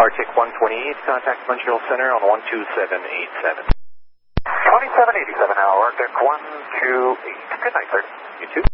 Arctic 128, contact Montreal Center on 12787. 2787 now, Arctic 128. Good night, sir. You too.